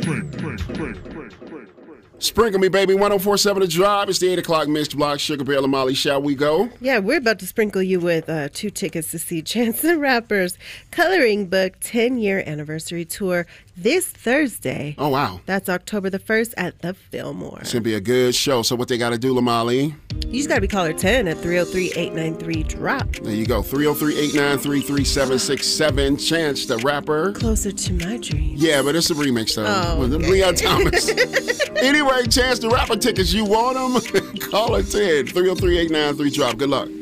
Sprinkle me, baby. 104.7 The Drive. It's the 8 o'clock Mixed Block. Sugar Bear Lamali. Shall we go? Yeah, we're about to sprinkle you with 2 tickets to see Chance the Rapper's Coloring Book 10-year anniversary tour this Thursday. Oh, wow. That's October the 1st at the Fillmore. It's going to be a good show. So what they got to do, Lamali? You just got to be caller 10 at 303-893-DROP. There you go. 303-893-3767. Chance the Rapper. Closer to my dreams. Yeah, but it's a remix, though. Oh, With okay. Leon Thomas. Anyway, Chance the Rapper tickets. You want them? Call it 10. 303-893-DROP. Good luck.